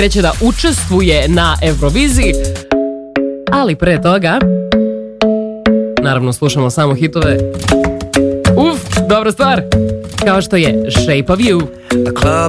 reći da učestvuje na Euroviziji, ali pre toga naravno slušamo samo hitove. Dobra stvar, kao što je Shape of You. The club